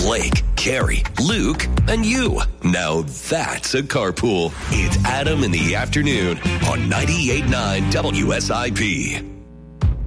Blake, Carrie, Luke, and you. Now that's a carpool. It's Adam in the Afternoon on 98.9 WSIP.